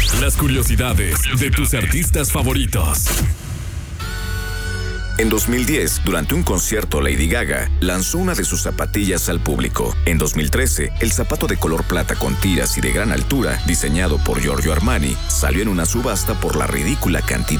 Las curiosidades de tus artistas favoritos. En 2010, durante un concierto, Lady Gaga lanzó una de sus zapatillas al público. En 2013, el zapato de color plata con tiras y de gran altura, diseñado por Giorgio Armani, salió en una subasta por la ridícula cantidad